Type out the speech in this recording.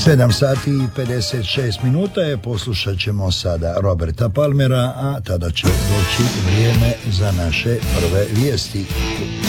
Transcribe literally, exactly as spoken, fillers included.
sedam sati i pedeset šest minuta je, poslušat ćemo sada Roberta Palmera, a tada će doći vrijeme za naše prve vijesti.